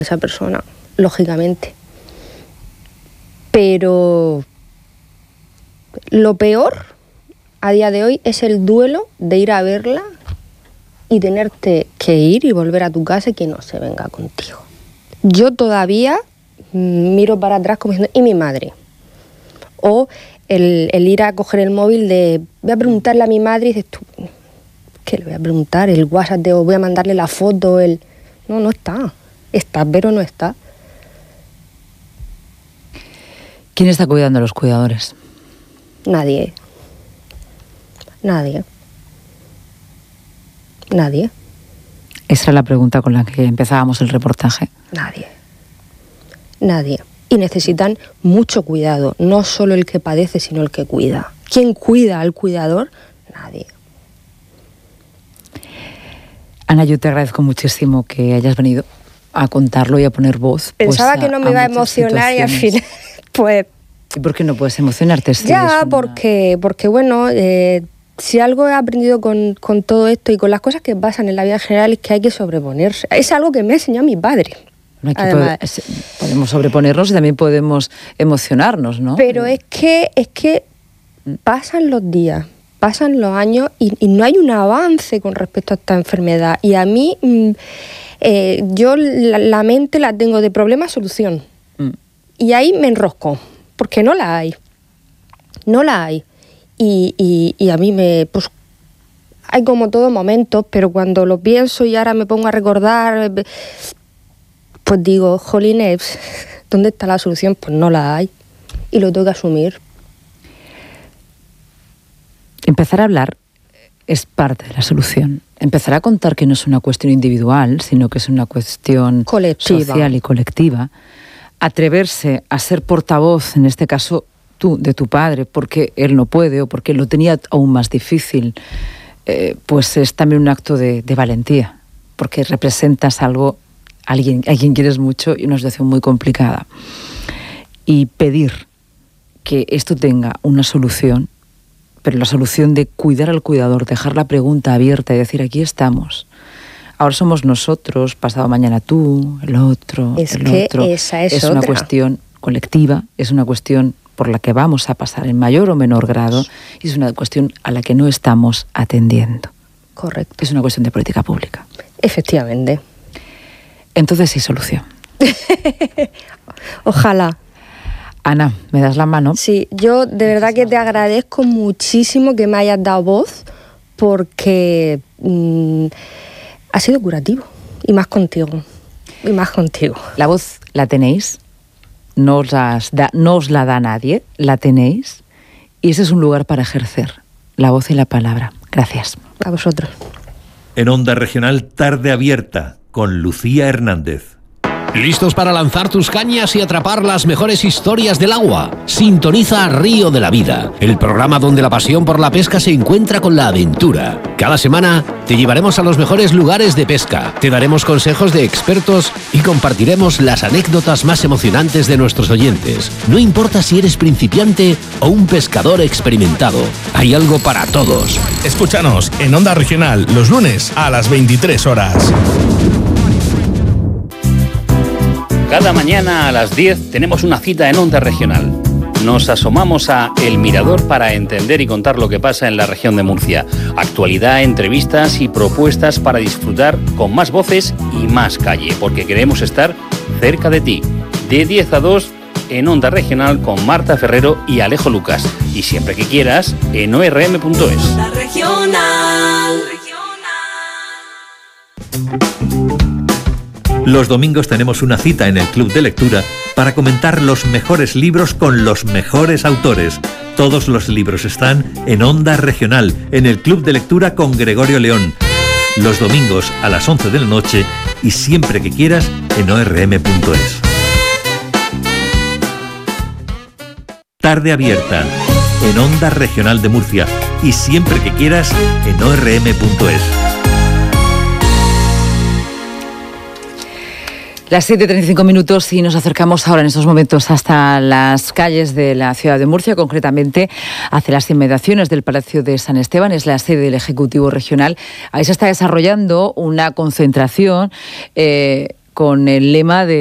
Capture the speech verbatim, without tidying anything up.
esa persona, lógicamente. Pero lo peor a día de hoy es el duelo de ir a verla y tenerte que ir y volver a tu casa y que no se venga contigo. Yo todavía miro para atrás como diciendo, ¿y mi madre? O el, el ir a coger el móvil de, voy a preguntarle a mi madre y dices tú, ¿qué le voy a preguntar? El WhatsApp de, o voy a mandarle la foto, el... No, no está. Está, pero no está. ¿Quién está cuidando a los cuidadores? Nadie. Nadie. Nadie. Esa es la pregunta con la que empezábamos el reportaje. Nadie. Nadie. Y necesitan mucho cuidado, no solo el que padece, sino el que cuida. ¿Quién cuida al cuidador? Nadie. Ana, yo te agradezco muchísimo que hayas venido a contarlo y a poner voz. Pensaba pues, que no a, me iba a emocionar y al final, pues... ¿Y por qué no puedes emocionarte? Si ya, una... porque, porque bueno, eh, si algo he aprendido con, con todo esto y con las cosas que pasan en la vida en general es que hay que sobreponerse. Es algo que me ha enseñado mi padre. No, Además, puede, podemos sobreponernos y también podemos emocionarnos, ¿no? Pero es que, es que pasan los días, pasan los años y, y no hay un avance con respecto a esta enfermedad. Y a mí, eh, yo la, la mente la tengo de problema-solución. Mm. Y ahí me enrosco, porque no la hay. No la hay. Y, y, y a mí me... pues hay como todos momentos, pero cuando lo pienso y ahora me pongo a recordar... pues digo, jolines, ¿dónde está la solución? Pues no la hay. Y lo tengo que asumir. Empezar a hablar es parte de la solución. Empezar a contar que no es una cuestión individual, sino que es una cuestión colectiva, social y colectiva. Atreverse a ser portavoz, en este caso tú, de tu padre, porque él no puede o porque lo tenía aún más difícil, eh, pues es también un acto de, de valentía, porque representas algo... Alguien, a quien quieres mucho y una situación muy complicada. Y pedir que esto tenga una solución, pero la solución de cuidar al cuidador, dejar la pregunta abierta y decir, aquí estamos. Ahora somos nosotros, pasado mañana tú, el otro, es el que otro. Esa es, es otra. una cuestión colectiva, es una cuestión por la que vamos a pasar en mayor o menor grado y es una cuestión a la que no estamos atendiendo. Correcto. Es una cuestión de política pública. Efectivamente. Entonces hay solución. Ojalá. Ana, ¿me das la mano? Sí, yo de verdad que te agradezco muchísimo que me hayas dado voz porque mmm, ha sido curativo y más contigo, y más contigo. La voz la tenéis, no os, las da, no os la da nadie, la tenéis y ese es un lugar para ejercer la voz y la palabra. Gracias. A vosotros. En Onda Regional, Tarde Abierta, con Lucía Hernández. ¿Listos para lanzar tus cañas y atrapar las mejores historias del agua? Sintoniza Río de la Vida, el programa donde la pasión por la pesca se encuentra con la aventura. Cada semana te llevaremos a los mejores lugares de pesca, te daremos consejos de expertos y compartiremos las anécdotas más emocionantes de nuestros oyentes. No importa si eres principiante o un pescador experimentado, hay algo para todos. Escúchanos en Onda Regional los lunes a las veintitrés horas. Cada mañana a las diez tenemos una cita en Onda Regional. Nos asomamos a El Mirador para entender y contar lo que pasa en la región de Murcia. Actualidad, entrevistas y propuestas para disfrutar con más voces y más calle, porque queremos estar cerca de ti. De diez a dos en Onda Regional con Marta Ferrero y Alejo Lucas. Y siempre que quieras en o r m punto es. La Regional. Los domingos tenemos una cita en el Club de Lectura para comentar los mejores libros con los mejores autores. Todos los libros están en Onda Regional, en el Club de Lectura con Gregorio León. Los domingos a las once de la noche y siempre que quieras en o r m punto es. Tarde Abierta, en Onda Regional de Murcia y siempre que quieras en o r m punto es. Las siete y treinta y cinco minutos y nos acercamos ahora en estos momentos hasta las calles de la ciudad de Murcia, concretamente hacia las inmediaciones del Palacio de San Esteban, es la sede del Ejecutivo Regional. Ahí se está desarrollando una concentración eh, con el lema de